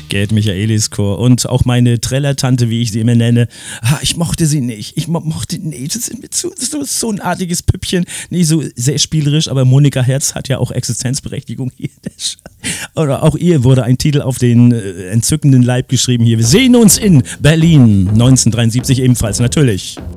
Gerd Michaelis Chor und auch meine Trellertante, wie ich sie immer nenne. Ich mochte sie nicht. Das ist so ein artiges Püppchen. Nee, so sehr spielerisch, aber Monika Herz hat ja auch Existenzberechtigung hier. Oder auch ihr wurde ein Titel auf den entzückenden Leib geschrieben hier. Wir sehen uns in Berlin, 1973 ebenfalls, natürlich.